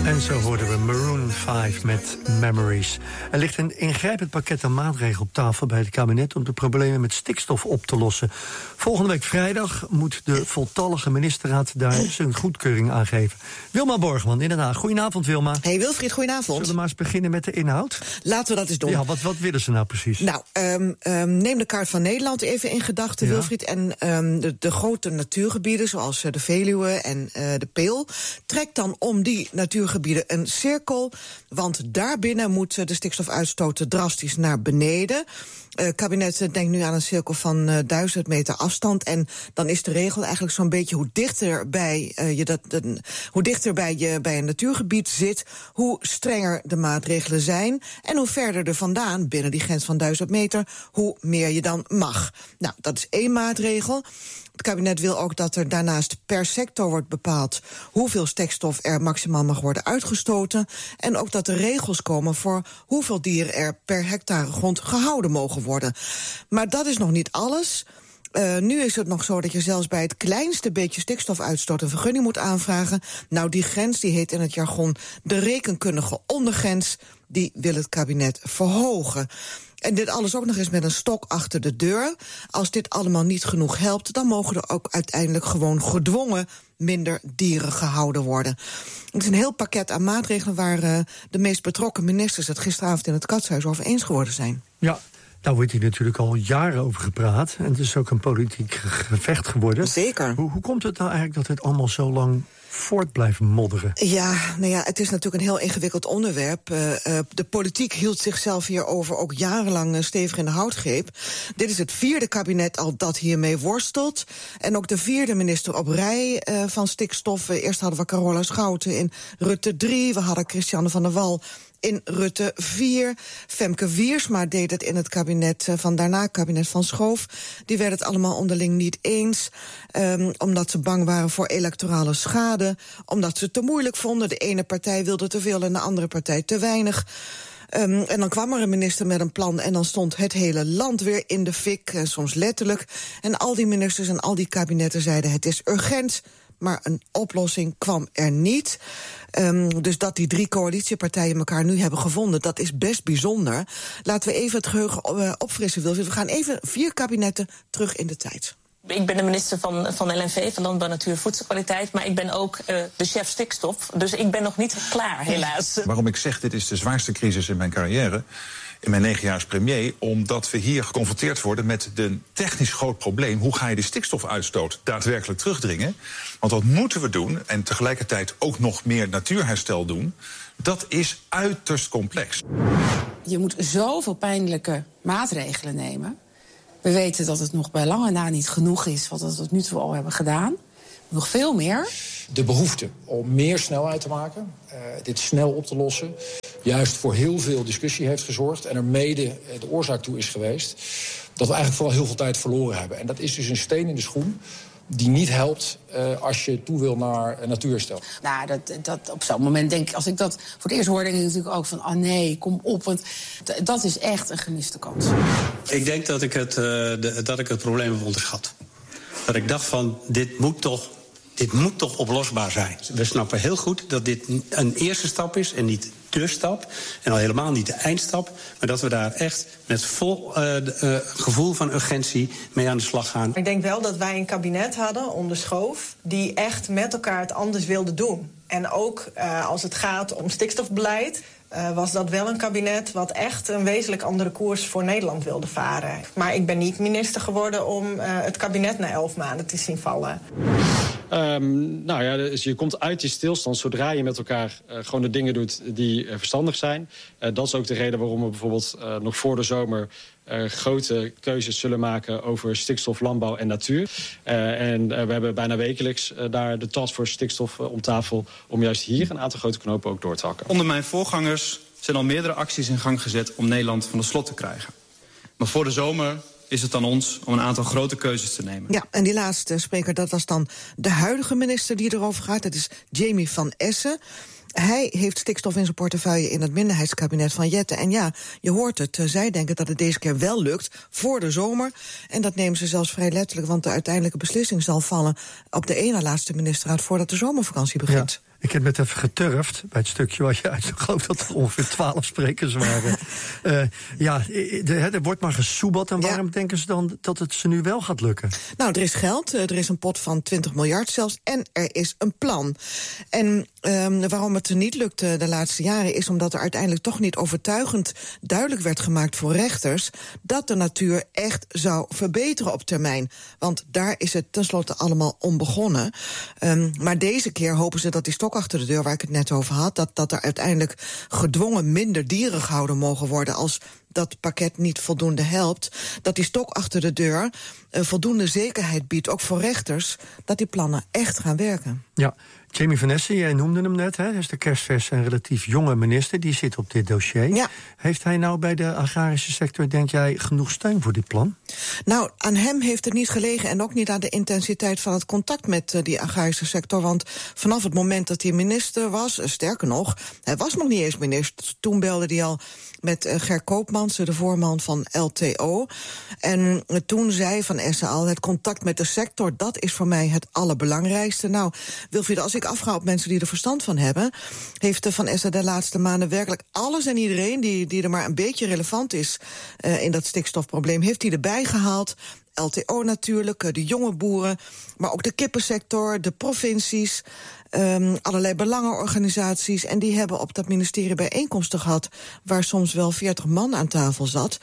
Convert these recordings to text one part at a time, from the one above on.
En zo hoorden we Maroon 5 met Memories. Er ligt een ingrijpend pakket aan maatregelen op tafel bij het kabinet om de problemen met stikstof op te lossen. Volgende week vrijdag moet de voltallige ministerraad daar zijn goedkeuring aan geven. Wilma Borgman in Den Haag. Goedenavond, Wilma. Hey Wilfried, goedenavond. Zullen we maar eens beginnen met de inhoud? Laten we dat eens doen. Ja, wat willen ze nou precies? Nou, neem de kaart van Nederland even in gedachten, Wilfried. En de grote natuurgebieden, zoals de Veluwe en de Peel. Trek dan om die natuurgebieden een cirkel, want daarbinnen moet de stikstofuitstoot drastisch naar beneden. Het kabinet denkt nu aan een cirkel van 1000 meter afstand. En dan is de regel eigenlijk zo'n beetje hoe dichter je bij een natuurgebied zit, hoe strenger de maatregelen zijn. En hoe verder er vandaan, binnen die grens van 1000 meter, hoe meer je dan mag. Nou, dat is één maatregel. Het kabinet wil ook dat er daarnaast per sector wordt bepaald hoeveel stikstof er maximaal mag worden uitgestoten. En ook dat er regels komen voor hoeveel dieren er per hectare grond gehouden mogen worden. Maar dat is nog niet alles. Nu is het nog zo dat je zelfs bij het kleinste beetje stikstofuitstoot een vergunning moet aanvragen. Nou, die grens die heet in het jargon de rekenkundige ondergrens. Die wil het kabinet verhogen. En dit alles ook nog eens met een stok achter de deur. Als dit allemaal niet genoeg helpt, dan mogen er ook uiteindelijk gewoon gedwongen minder dieren gehouden worden. Het is een heel pakket aan maatregelen waar de meest betrokken ministers het gisteravond in het Katshuis over eens geworden zijn. Ja. Daar wordt hier natuurlijk al jaren over gepraat. En het is ook een politiek gevecht geworden. Zeker. Hoe komt het nou eigenlijk dat het allemaal zo lang voort blijft modderen? Ja, nou ja, het is natuurlijk een heel ingewikkeld onderwerp. De politiek hield zichzelf hierover ook jarenlang stevig in de houtgreep. Dit is het 4e kabinet al dat hiermee worstelt. En ook de 4e minister op rij van stikstof. Eerst hadden we Carola Schouten in Rutte 3. We hadden Christiane van der Wal in Rutte 4. Femke Wiersma deed het in het kabinet van daarna, kabinet van Schoof. Die werden het allemaal onderling niet eens. Omdat ze bang waren voor electorale schade. Omdat ze het te moeilijk vonden. De ene partij wilde te veel en de andere partij te weinig. En dan kwam er een minister met een plan en dan stond het hele land weer in de fik, soms letterlijk. En al die ministers en al die kabinetten zeiden het is urgent, maar een oplossing kwam er niet. Dus dat die 3 coalitiepartijen elkaar nu hebben gevonden, dat is best bijzonder. Laten we even het geheugen opfrissen, Wilfried. We gaan even 4 kabinetten terug in de tijd. Ik ben de minister van LNV, van Landbouw, Natuur en Voedselkwaliteit. Maar ik ben ook de chef stikstof. Dus ik ben nog niet klaar, helaas. Waarom ik zeg, dit is de zwaarste crisis in mijn carrière, in mijn 9 jaar als premier, omdat we hier geconfronteerd worden met een technisch groot probleem. Hoe ga je de stikstofuitstoot daadwerkelijk terugdringen? Want wat moeten we doen, en tegelijkertijd ook nog meer natuurherstel doen, dat is uiterst complex. Je moet zoveel pijnlijke maatregelen nemen. We weten dat het nog bij lange na niet genoeg is wat we tot nu toe al hebben gedaan. Nog veel meer. De behoefte om meer snelheid te maken, dit snel op te lossen, juist voor heel veel discussie heeft gezorgd en er mede de oorzaak toe is geweest dat we eigenlijk vooral heel veel tijd verloren hebben. En dat is dus een steen in de schoen die niet helpt als je toe wil naar natuurherstel. Nou, dat op zo'n moment denk ik, als ik dat voor het eerst hoor, denk ik natuurlijk ook van, oh nee, kom op, want dat is echt een gemiste kans. Ik denk dat ik het probleem heb onderschat. Dat ik dacht van, dit moet toch oplosbaar zijn. We snappen heel goed dat dit een eerste stap is en niet de stap. En al helemaal niet de eindstap. Maar dat we daar echt met vol gevoel van urgentie mee aan de slag gaan. Ik denk wel dat wij een kabinet hadden onder Schoof die echt met elkaar het anders wilde doen. En ook als het gaat om stikstofbeleid, was dat wel een kabinet wat echt een wezenlijk andere koers voor Nederland wilde varen. Maar ik ben niet minister geworden om het kabinet na 11 maanden te zien vallen. Nou ja, dus je komt uit die stilstand zodra je met elkaar gewoon de dingen doet die verstandig zijn. Dat is ook de reden waarom we bijvoorbeeld nog voor de zomer grote keuzes zullen maken over stikstof, landbouw en natuur. En we hebben bijna wekelijks daar de taskforce stikstof om tafel om juist hier een aantal grote knopen ook door te hakken. Onder mijn voorgangers zijn al meerdere acties in gang gezet om Nederland van de slot te krijgen. Maar voor de zomer is het aan ons om een aantal grote keuzes te nemen. Ja, en die laatste spreker, dat was dan de huidige minister die erover gaat. Dat is Jamie van Essen. Hij heeft stikstof in zijn portefeuille in het minderheidskabinet van Jette. En ja, je hoort het, zij denken dat het deze keer wel lukt voor de zomer. En dat nemen ze zelfs vrij letterlijk, want de uiteindelijke beslissing zal vallen op de ene laatste ministerraad voordat de zomervakantie begint. Ja. Ik heb net even geturfd bij het stukje wat je uit. Ik geloof dat er ongeveer 12 sprekers waren. Er wordt maar gesoebeld. En waarom denken ze dan dat het ze nu wel gaat lukken? Nou, er is geld. Er is een pot van 20 miljard zelfs. En er is een plan. En waarom het er niet lukte de laatste jaren is omdat er uiteindelijk toch niet overtuigend duidelijk werd gemaakt voor rechters dat de natuur echt zou verbeteren op termijn. Want daar is het tenslotte allemaal om begonnen. Maar deze keer hopen ze dat die stok achter de deur waar ik het net over had, dat er uiteindelijk gedwongen minder dieren gehouden mogen worden als dat pakket niet voldoende helpt, dat die stok achter de deur voldoende zekerheid biedt, ook voor rechters, dat die plannen echt gaan werken. Ja, Jamie van Essen, jij noemde hem net, hè? Dat is de kerstverse en relatief jonge minister, die zit op dit dossier. Ja. Heeft hij nou bij de agrarische sector, denk jij, genoeg steun voor dit plan? Nou, aan hem heeft het niet gelegen en ook niet aan de intensiteit van het contact met die agrarische sector, want vanaf het moment dat hij minister was, sterker nog, hij was nog niet eens minister, toen belde hij al met Ger Koopmans, de voorman van LTO. En toen zei Van Essen al, het contact met de sector, dat is voor mij het allerbelangrijkste. Nou, Wilfried, als ik afga op mensen die er verstand van hebben, heeft Van Essen de laatste maanden werkelijk alles en iedereen die er maar een beetje relevant is in dat stikstofprobleem, heeft hij erbij gehaald. LTO natuurlijk, de jonge boeren, maar ook de kippensector, de provincies, allerlei belangenorganisaties. En die hebben op dat ministerie bijeenkomsten gehad waar soms wel 40 man aan tafel zat.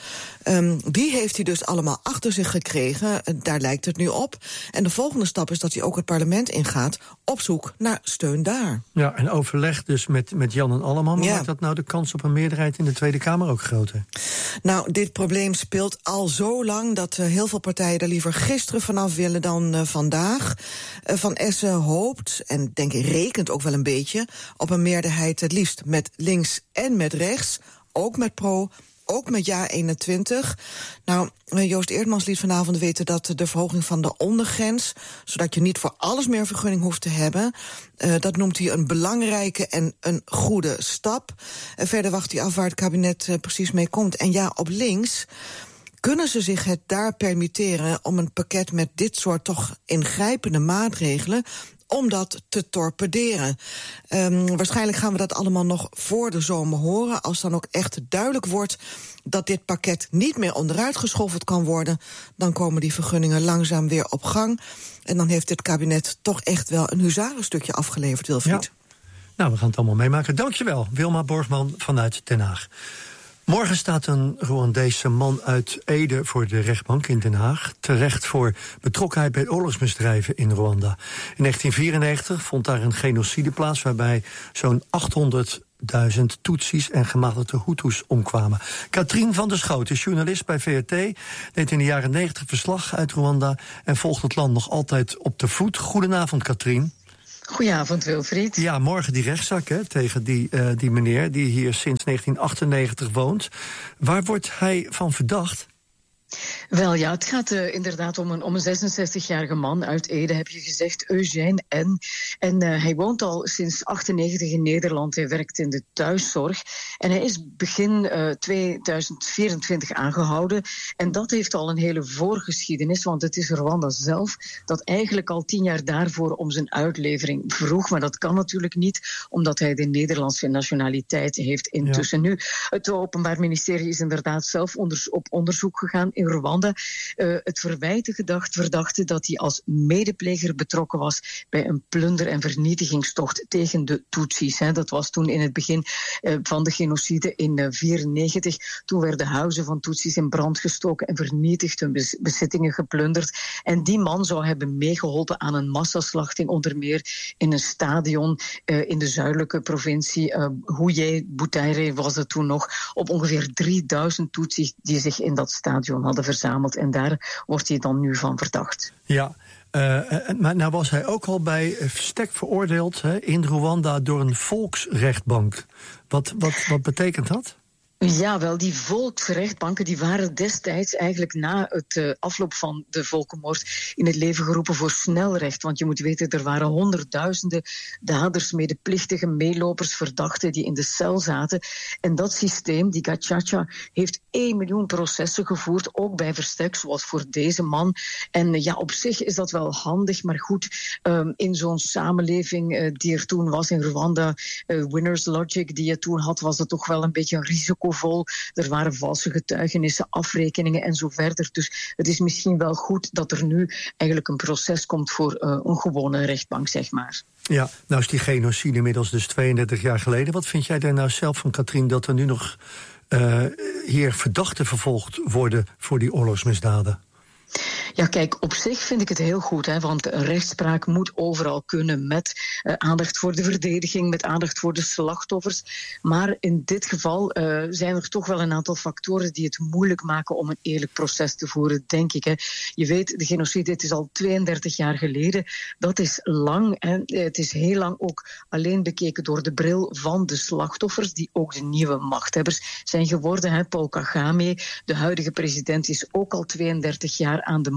Die heeft hij dus allemaal achter zich gekregen. Daar lijkt het nu op. En de volgende stap is dat hij ook het parlement ingaat op zoek naar steun daar. Ja, en overleg dus met Jan en Alleman. Maar maakt dat nou de kans op een meerderheid in de Tweede Kamer ook groter? Nou, dit probleem speelt al zo lang dat heel veel partijen er liever gisteren vanaf willen dan vandaag. Van Essen hoopt, en denk ik rekent ook wel een beetje, op een meerderheid het liefst met links en met rechts, ook met pro, ook met Ja 21. Nou, Joost Eerdmans liet vanavond weten dat de verhoging van de ondergrens, zodat je niet voor alles meer vergunning hoeft te hebben, dat noemt hij een belangrijke en een goede stap. Verder wacht hij af waar het kabinet precies mee komt. En ja, op links kunnen ze zich het daar permitteren om een pakket met dit soort toch ingrijpende maatregelen om dat te torpederen. Waarschijnlijk gaan we dat allemaal nog voor de zomer horen, als dan ook echt duidelijk wordt dat dit pakket niet meer onderuit geschoffeld kan worden. Dan komen die vergunningen langzaam weer op gang. En dan heeft dit kabinet toch echt wel een huzarenstukje afgeleverd, Wilfried. Ja. Nou, we gaan het allemaal meemaken. Dankjewel, Wilma Borgman vanuit Den Haag. Morgen staat een Rwandese man uit Ede voor de rechtbank in Den Haag, terecht voor betrokkenheid bij oorlogsmisdrijven in Rwanda. In 1994 vond daar een genocide plaats waarbij zo'n 800.000 Tutsis en gematigde Hutus omkwamen. Katrien van der Schoot, journalist bij VRT, deed in de jaren 90 verslag uit Rwanda en volgt het land nog altijd op de voet. Goedenavond, Katrien. Goedenavond, Wilfried. Ja, morgen die rechtszaak tegen die meneer die hier sinds 1998 woont. Waar wordt hij van verdacht? Wel ja, het gaat inderdaad om een 66-jarige man uit Ede, heb je gezegd, Eugène N. En hij woont al sinds 98 in Nederland. Hij werkt in de thuiszorg. En hij is begin 2024 aangehouden. En dat heeft al een hele voorgeschiedenis, want het is Rwanda zelf dat eigenlijk al 10 jaar daarvoor om zijn uitlevering vroeg. Maar dat kan natuurlijk niet, omdat hij de Nederlandse nationaliteit heeft intussen. Ja. Nu, het Openbaar Ministerie is inderdaad zelf op onderzoek gegaan in Rwanda. Het verdachte dat hij als medepleger betrokken was bij een plunder- en vernietigingstocht tegen de Tutsis. Dat was toen in het begin van de genocide in 1994. Toen werden huizen van Tutsis in brand gestoken en vernietigd, hun bezittingen geplunderd. En die man zou hebben meegeholpen aan een massaslachting, onder meer in een stadion in de zuidelijke provincie Huye-Butare was het toen nog, op ongeveer 3000 Tutsis die zich in dat stadion hadden verzameld. En daar wordt hij dan nu van verdacht. Ja, maar nou was hij ook al bij verstek veroordeeld in Rwanda door een volksrechtbank. Wat betekent dat? Ja, wel, die volksrechtbanken die waren destijds eigenlijk na het afloop van de volkenmoord in het leven geroepen voor snelrecht. Want je moet weten, er waren honderdduizenden daders, medeplichtigen, meelopers, verdachten die in de cel zaten. En dat systeem, die Gacaca, heeft 1 miljoen processen gevoerd, ook bij verstek, zoals voor deze man. En ja, op zich is dat wel handig, maar goed, in zo'n samenleving die er toen was in Rwanda, Winners Logic die je toen had, was het toch wel een beetje een risicovol. Er waren valse getuigenissen, afrekeningen en zo verder. Dus het is misschien wel goed dat er nu eigenlijk een proces komt voor een gewone rechtbank, zeg maar. Ja, nou is die genocide inmiddels dus 32 jaar geleden. Wat vind jij daar nou zelf van, Katrien, dat er nu nog hier verdachten vervolgd worden voor die oorlogsmisdaden? Ja, kijk, op zich vind ik het heel goed, hè, want rechtspraak moet overal kunnen met aandacht voor de verdediging, met aandacht voor de slachtoffers. Maar in dit geval zijn er toch wel een aantal factoren die het moeilijk maken om een eerlijk proces te voeren, denk ik. Hè. Je weet, de genocide, het is al 32 jaar geleden. Dat is lang en het is heel lang ook alleen bekeken door de bril van de slachtoffers, die ook de nieuwe machthebbers zijn geworden. Hè. Paul Kagame, de huidige president, is ook al 32 jaar aan de macht.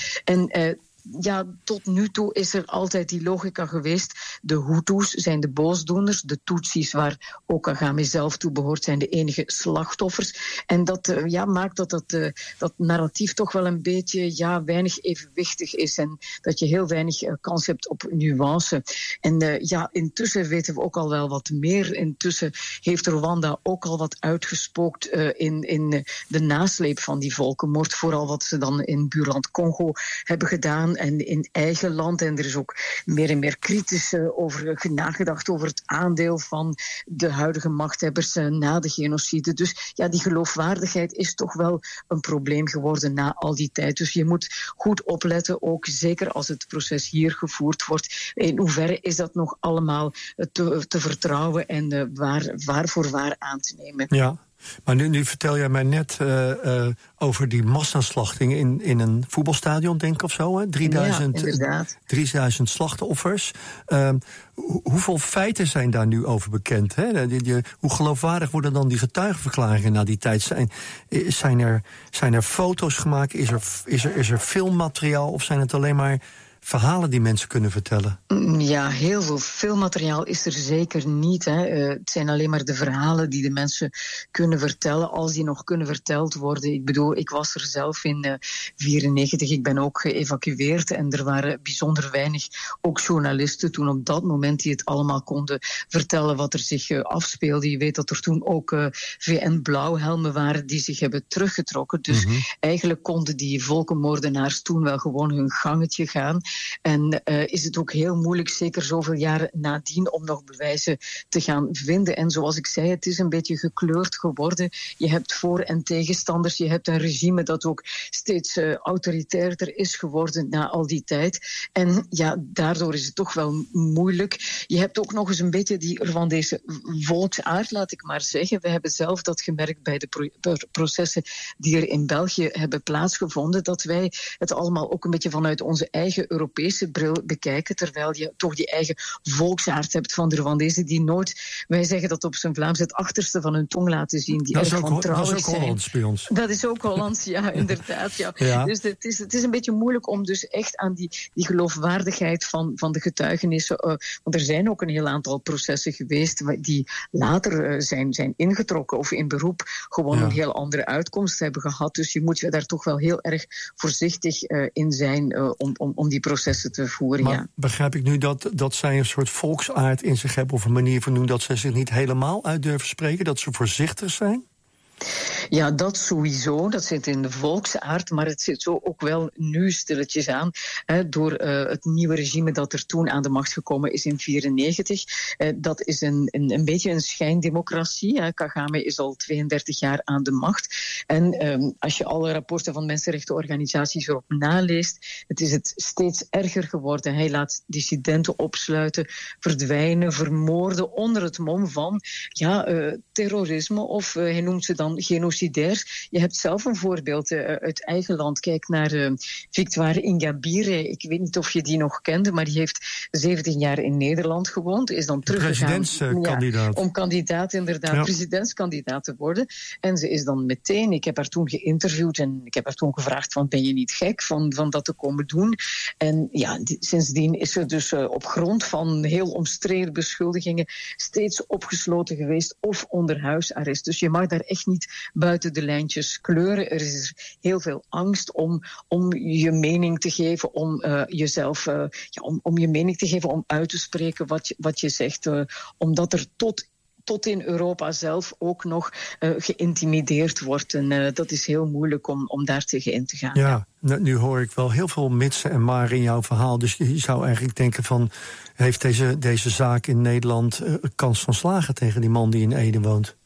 En ja, tot nu toe is er altijd die logica geweest. De Hutus zijn de boosdoeners. De Tutsis, waar ook Kagame zelf toe behoort, zijn de enige slachtoffers. En dat maakt dat narratief toch wel een beetje weinig evenwichtig is. En dat je heel weinig kans hebt op nuance. En intussen weten we ook al wel wat meer. Intussen heeft Rwanda ook al wat uitgespookt in de nasleep van die volkenmoord. Vooral wat ze dan in buurland Congo hebben gedaan. En in eigen land. En er is ook meer en meer kritisch over nagedacht over het aandeel van de huidige machthebbers na de genocide. Dus ja, die geloofwaardigheid is toch wel een probleem geworden na al die tijd. Dus je moet goed opletten, ook zeker als het proces hier gevoerd wordt. In hoeverre is dat nog allemaal te vertrouwen en waar voor waar aan te nemen? Ja. Maar nu vertel jij mij net over die massaslachting in een voetbalstadion, denk ik, of zo. Hè? 3000 slachtoffers. Hoeveel feiten zijn daar nu over bekend? Hè? Hoe geloofwaardig worden dan die getuigenverklaringen na die tijd? Zijn er foto's gemaakt? Is er filmmateriaal? Of zijn het alleen maar verhalen die mensen kunnen vertellen? Ja, heel veel filmmateriaal is er zeker niet. Hè. Het zijn alleen maar de verhalen die de mensen kunnen vertellen, als die nog kunnen verteld worden. Ik bedoel, ik was er zelf in 1994. Ik ben ook geëvacueerd en er waren bijzonder weinig ook journalisten toen op dat moment die het allemaal konden vertellen wat er zich afspeelde. Je weet dat er toen ook VN-blauwhelmen waren die zich hebben teruggetrokken. Dus eigenlijk konden die volkenmoordenaars toen wel gewoon hun gangetje gaan. En is het ook heel moeilijk, zeker zoveel jaren nadien, om nog bewijzen te gaan vinden. En zoals ik zei, het is een beetje gekleurd geworden. Je hebt voor- en tegenstanders. Je hebt een regime dat ook steeds autoritairder is geworden na al die tijd. En ja, daardoor is het toch wel moeilijk. Je hebt ook nog eens een beetje die Rwandese volksaard, laat ik maar zeggen. We hebben zelf dat gemerkt bij de processen die er in België hebben plaatsgevonden, dat wij het allemaal ook een beetje vanuit onze eigen Europese bril bekijken, terwijl je toch die eigen volksaard hebt van de Rwandezen die nooit, wij zeggen dat op zijn Vlaams, het achterste van hun tong laten zien. Die dat is ook Hollands bij ons. Dat is ook Hollands, ja, inderdaad. Ja. Ja. Dus het is een beetje moeilijk om dus echt aan die geloofwaardigheid van de getuigenissen, want er zijn ook een heel aantal processen geweest die later zijn ingetrokken of in beroep gewoon een heel andere uitkomst hebben gehad. Dus je moet daar toch wel heel erg voorzichtig in zijn om die processen te voeren. Maar begrijp ik nu dat zij een soort volksaard in zich hebben, of een manier van doen dat zij zich niet helemaal uit durven spreken, dat ze voorzichtig zijn? Ja, dat sowieso. Dat zit in de volksaard. Maar het zit zo ook wel nu stilletjes aan. Door het nieuwe regime dat er toen aan de macht gekomen is in 1994. Dat is een beetje een schijndemocratie. Kagame is al 32 jaar aan de macht. En als je alle rapporten van mensenrechtenorganisaties erop naleest, het is het steeds erger geworden. Hij laat dissidenten opsluiten, verdwijnen, vermoorden onder het mom van terrorisme, of hij noemt ze dan genocide. genocidair. Je hebt zelf een voorbeeld uit eigen land. Kijk naar Victoire Ingabire. Ik weet niet of je die nog kende, maar die heeft 17 jaar in Nederland gewoond. Is dan teruggegaan om presidentskandidaat te worden. En ze is dan meteen, ik heb haar toen geïnterviewd en ik heb haar toen gevraagd van, ben je niet gek van dat te komen doen? En ja, sindsdien is ze dus op grond van heel omstreden beschuldigingen steeds opgesloten geweest of onder huisarrest. Dus je mag daar echt niet buiten de lijntjes kleuren. Er is heel veel angst om je mening te geven, om jezelf, om je mening te geven, om uit te spreken wat je zegt, omdat er tot in Europa zelf ook nog geïntimideerd wordt. En dat is heel moeilijk om daar tegen in te gaan. Ja, nu hoor ik wel heel veel mitsen en maren in jouw verhaal. Dus je zou eigenlijk denken van, heeft deze zaak in Nederland kans van slagen tegen die man die in Ede woont?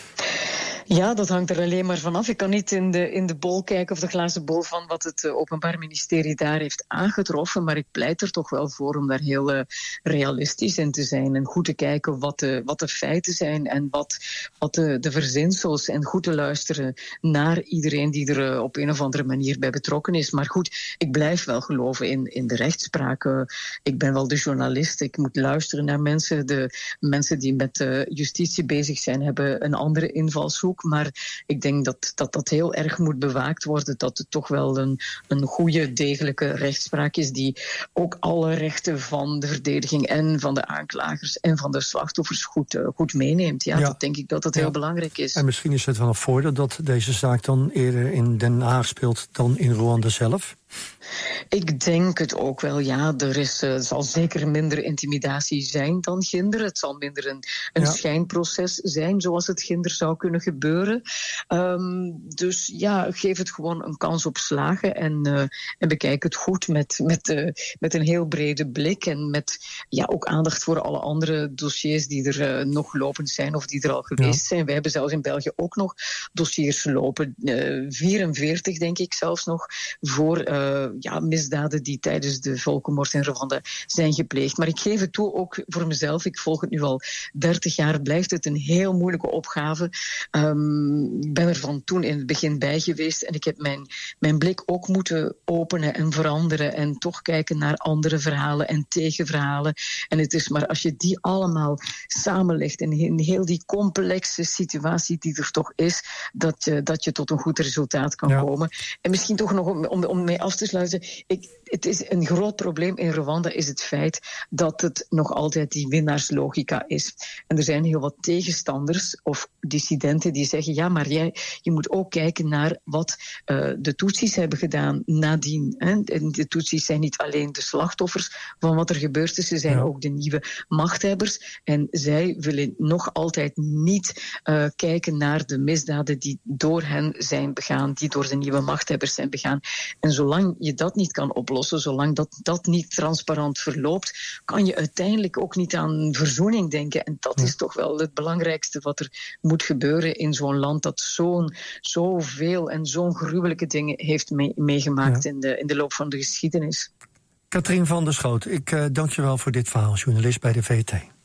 Ja, dat hangt er alleen maar vanaf. Ik kan niet in de bol kijken of de glazen bol van wat het Openbaar Ministerie daar heeft aangetroffen, maar ik pleit er toch wel voor om daar heel realistisch in te zijn en goed te kijken wat de feiten zijn en wat de verzinsels en goed te luisteren naar iedereen die er op een of andere manier bij betrokken is. Maar goed, ik blijf wel geloven in de rechtspraak. Ik ben wel de journalist, ik moet luisteren naar mensen. De mensen die met justitie bezig zijn hebben een andere invalshoek. Maar ik denk dat heel erg moet bewaakt worden, dat het toch wel een goede, degelijke rechtspraak is die ook alle rechten van de verdediging en van de aanklagers en van de slachtoffers goed meeneemt. Ja, dat denk ik dat het heel belangrijk is. En misschien is het wel een voordeel dat deze zaak dan eerder in Den Haag speelt dan in Rwanda zelf? Ik denk het ook wel, ja. Er zal zeker minder intimidatie zijn dan ginder. Het zal minder een schijnproces zijn, zoals het ginder zou kunnen gebeuren. Dus ja, geef het gewoon een kans op slagen en bekijk het goed met een heel brede blik en met ook aandacht voor alle andere dossiers die er nog lopend zijn of die er al geweest zijn. We hebben zelfs in België ook nog dossiers lopen, 44 denk ik zelfs nog, voor misdaden die tijdens de volkenmoord in Rwanda zijn gepleegd. Maar ik geef het toe, ook voor mezelf, ik volg het nu al 30 jaar, blijft het een heel moeilijke opgave. Ik ben er van toen in het begin bij geweest en ik heb mijn blik ook moeten openen en veranderen en toch kijken naar andere verhalen en tegenverhalen. En het is maar als je die allemaal samenlegt in heel die complexe situatie die er toch is, dat je tot een goed resultaat kan komen. En misschien toch nog om mee af te sluiten, het is een groot probleem in Rwanda is het feit dat het nog altijd die winnaarslogica is. En er zijn heel wat tegenstanders of dissidenten die zeggen, ja, maar je moet ook kijken naar wat de Tutsis hebben gedaan nadien. Hè. En de Tutsis zijn niet alleen de slachtoffers van wat er gebeurd is, ze zijn ook de nieuwe machthebbers. En zij willen nog altijd niet kijken naar de misdaden die door hen zijn begaan, die door de nieuwe machthebbers zijn begaan. En zolang je dat niet kan oplossen, zolang dat niet transparant verloopt, kan je uiteindelijk ook niet aan verzoening denken. En dat is toch wel het belangrijkste wat er moet gebeuren in zo'n land dat zoveel en zo'n gruwelijke dingen heeft meegemaakt in de loop van de geschiedenis. Katrien van der Schoot, ik dank je wel voor dit verhaal, journalist bij de VT.